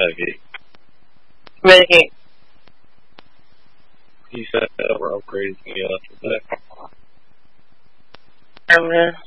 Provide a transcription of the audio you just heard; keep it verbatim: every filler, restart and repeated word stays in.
heavy. Making. He said that we're upgrading me after that. I'm